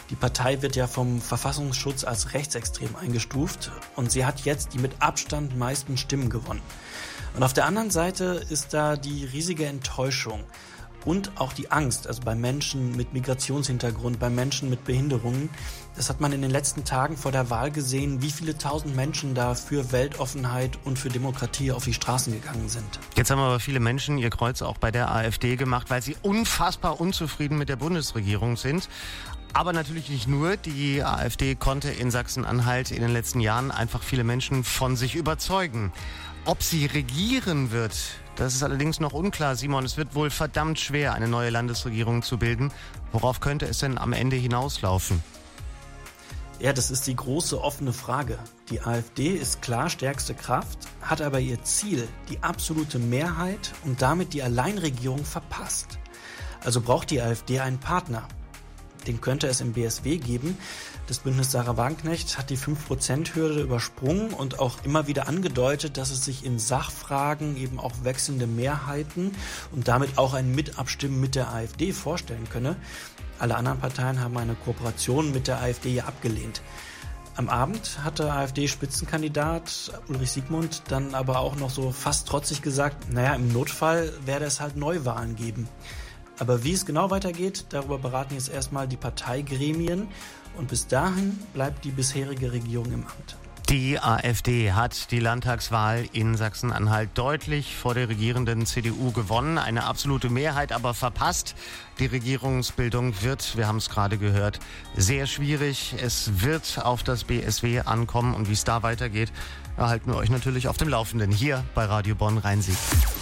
Die Partei wird ja vom Verfassungsschutz als rechtsextrem eingestuft und sie hat jetzt die mit Abstand meisten Stimmen gewonnen. Und auf der anderen Seite ist da die riesige Enttäuschung und auch die Angst, also bei Menschen mit Migrationshintergrund, bei Menschen mit Behinderungen. Das hat man in den letzten Tagen vor der Wahl gesehen, wie viele tausend Menschen da für Weltoffenheit und für Demokratie auf die Straßen gegangen sind. Jetzt haben aber viele Menschen ihr Kreuz auch bei der AfD gemacht, weil sie unfassbar unzufrieden mit der Bundesregierung sind. Aber natürlich nicht nur. Die AfD konnte in Sachsen-Anhalt in den letzten Jahren einfach viele Menschen von sich überzeugen. Ob sie regieren wird, das ist allerdings noch unklar, Simon. Es wird wohl verdammt schwer, eine neue Landesregierung zu bilden. Worauf könnte es denn am Ende hinauslaufen? Ja, das ist die große offene Frage. Die AfD ist klar stärkste Kraft, hat aber ihr Ziel, die absolute Mehrheit und damit die Alleinregierung verpasst. Also braucht die AfD einen Partner. Den könnte es im BSW geben. Das Bündnis Sarah Wagenknecht hat die 5%-Hürde übersprungen und auch immer wieder angedeutet, dass es sich in Sachfragen eben auch wechselnde Mehrheiten und damit auch ein Mitabstimmen mit der AfD vorstellen könne. Alle anderen Parteien haben eine Kooperation mit der AfD ja abgelehnt. Am Abend hat der AfD-Spitzenkandidat Ulrich Siegmund dann aber auch noch so fast trotzig gesagt, naja, im Notfall werde es halt Neuwahlen geben. Aber wie es genau weitergeht, darüber beraten jetzt erstmal die Parteigremien und bis dahin bleibt die bisherige Regierung im Amt. Die AfD hat die Landtagswahl in Sachsen-Anhalt deutlich vor der regierenden CDU gewonnen. Eine absolute Mehrheit aber verpasst. Die Regierungsbildung wird, wir haben es gerade gehört, sehr schwierig. Es wird auf das BSW ankommen und wie es da weitergeht, erhalten wir euch natürlich auf dem Laufenden hier bei Radio Bonn Rhein-Sieg.